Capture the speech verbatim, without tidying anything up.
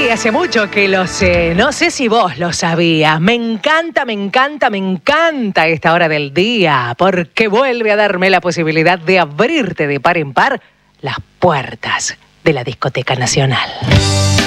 Y hace mucho que lo sé, no sé si vos lo sabías. Me encanta, me encanta, me encanta esta hora del día, porque vuelve a darme la posibilidad de abrirte de par en par las puertas de la Discoteca Nacional.